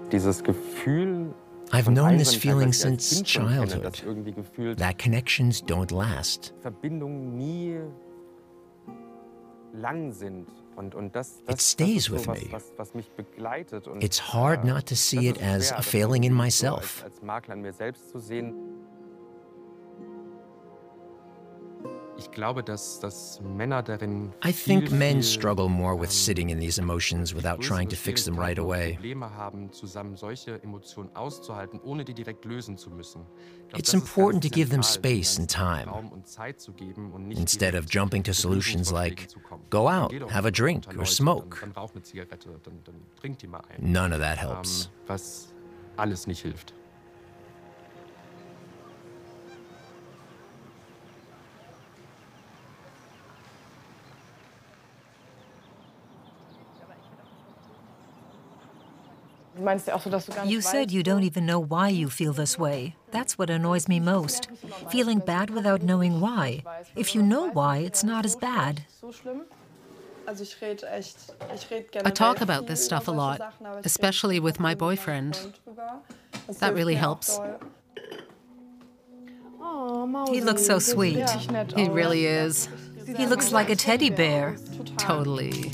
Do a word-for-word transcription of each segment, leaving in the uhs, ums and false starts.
Dieses Gefühl, I've von known this Einsamkeit, feeling weil ich als since Kind schon kenne, childhood, dass irgendwie gefühlt that connections don't last. Verbindungen nie lang sind. Und, und das, It das, das stays ist so with was, me. was, was mich begleitet. Und, It's hard äh, not to see das it ist as schwer, a das failing in irgendwie so myself. als, als Makler an mir selbst zu sehen. Ich glaube, dass, dass Männer darin I think viel, men viel, struggle more with ähm, sitting in these emotions without trying to größere fix them right Schwierigkeiten und away. Probleme haben, zusammen solche Emotionen auszuhalten, ohne die direkt lösen zu müssen. Ich glaube, It's das ist important ganz to give them zentral, dem space and Ganzen time, Raum und Zeit zu geben und nicht instead of direkt jumping to mit solutions Lösungsvorschlägen like, zu kommen. go Dann out, geh doch have a drink unter or Leute, smoke. Dann, dann rauch eine Zigarette, dann, dann trink die mal ein. None of that helps. Ähm, was alles nicht hilft. You said you don't even know why you feel this way. That's what annoys me most. Feeling bad without knowing why. If you know why, it's not as bad. I talk about this stuff a lot, especially with my boyfriend. That really helps. He looks so sweet. He really is. He looks like a teddy bear. Totally.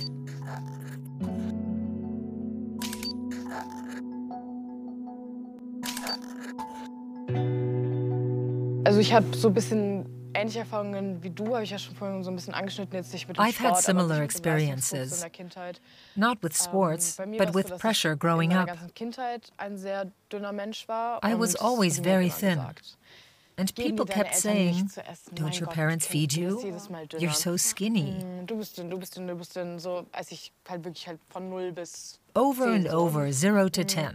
Also ich habe so ein bisschen ähnliche Erfahrungen wie du, habe ich ja schon vorhin so ein bisschen angeschnitten, jetzt nicht mit dem I've Sport, had similar aber sich mit dem Leistungsdruck so in experiences. der Kindheit. Not with sports, Bei mir but war's with so, dass pressure ich growing in meiner up. ganzen Kindheit ein sehr dünner Mensch war. I und was das always wurde mir very immer thin. gesagt. And Geben people dir deine kept Eltern saying, nichts zu essen? don't Mein your Gott, parents Kind, feed du bist you? jedes Mal You're dünner. so skinny. Mm, Du bist dünn, du bist dünn, du bist dünn. So, als ich halt wirklich halt von null bis Over zehn and so. over, zero to ten.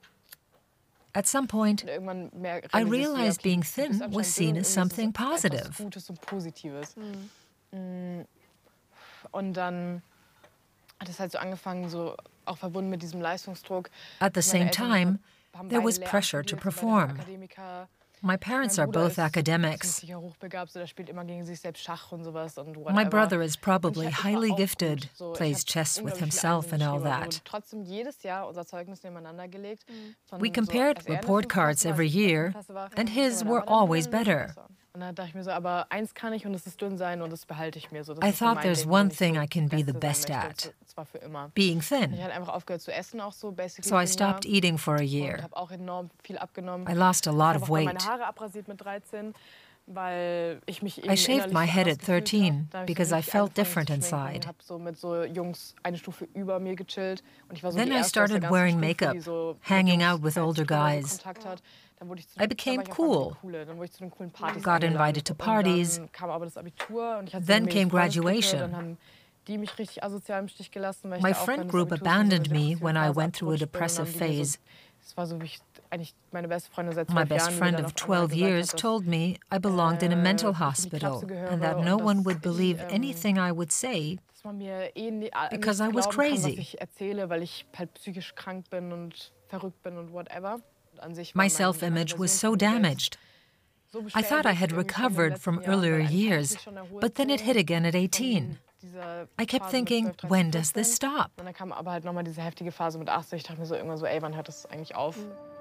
At some point, Und irgendwann mehr I realisierst du, ja, realized okay, being du bist thin anscheinend was seen dünn as und irgendwie ist something das positive. etwas Gutes und Positives. Mm. Und dann hat es halt so angefangen, so auch verbunden mit diesem Leistungsdruck. At the dass meine same Eltern time, haben there beide was Lehramt pressure to studiert, sind beide perform. Akademiker. My parents Mein are Bruder both ist academics. sicher hochbegabt, so der spielt immer gegen sich selbst Schach und sowas und My whatever. brother is Und ich probably hab- ich war highly auch gifted, gut. So, ich plays hab chess with unglaublich viel himself and Einsen all geschrieben, that. und trotzdem jedes Jahr unser Zeugnis nebeneinander gelegt. Von We so, compared als er in der report fünften cards Klasse war, every als ich in der year, fünften Klasse war, and his war were der Bruder always in der better. Klasse. Und dann dachte ich mir so, aber eins kann ich und das ist dünn sein und das behalte ich mir so. Das I ist so thought mein there's Ding, one wenn ich thing so I can be the Beste sein best möchte, at, und zwar für immer. being Ich thin. hatte einfach aufgehört zu essen, auch so basically So I für ein stopped Jahr. eating for a Und year. habe auch enorm viel abgenommen. I lost a lot Ich of habe auch dann meine weight. Haare abrasiert mit dreizehn, weil ich mich eben I shaved innerlich my so head anders at gefühlt thirteen habe. Da habe ich so because I richtig felt angefangen different zu schminken, inside. habe so mit so Jungs eine Stufe über mir gechillt und ich war so Then die I erste aus der started ganzen wearing Stufe, makeup, die so mit hanging Jungs out with als older Kinder guys. Kontakt hat. Dann wurde ich zu, I became dann war ich auf einmal cool. die Coole. Dann wurde ich zu den coolen Partys Got eingeladen. invited to Und parties. dann kam aber das Abitur und ich hatte Then so eine came Mädels-Freundesgruppe, graduation. Dann haben die mich richtig asozial im Stich gelassen, weil ich My da auch friend während des group Abiturs in so eine abandoned me depressive when I Phase went through a abgerutscht bin. Und dann depressive haben die mir so, phase. das war so wie ich eigentlich meine beste Freundin seit My zwölf best Jahren, die mir friend dann of auf einmal twelve gesagt years hat, dass told me I belonged in a äh, mental ich in die hospital Klapse gehöre and that und no dass one would ich, believe ähm, anything I would say dass man mir eh nie, because nichts I was glauben kann, was crazy. ich erzähle, weil ich halt psychisch krank bin und verrückt bin und whatever. An sich My war meine- meine self-image was Version so von mir selbst damaged. so I thought I had beschädigt irgendwie von den recovered from letzten Jahren, earlier weil eigentlich hatte ich years, mich schon erholt but then it so hit again at von eighteen. dieser I kept Phase mit thinking, zwölf, dreizehn, when does this vierzehn. stop? Und dann kam aber halt nochmal diese heftige Phase mit achtzehn. Ich dachte mir so irgendwann so, ey, wann hört das eigentlich auf?